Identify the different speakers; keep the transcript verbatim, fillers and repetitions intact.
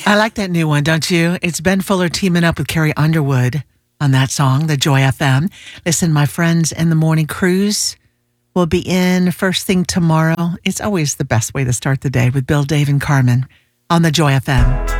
Speaker 1: I like that new one, don't you? It's Ben Fuller teaming up with Carrie Underwood on that song, the Joy F M. Listen, my friends in the morning cruise will be in first thing tomorrow. It's always the best way to start the day with Bill, Dave, and Carmen on the Joy F M.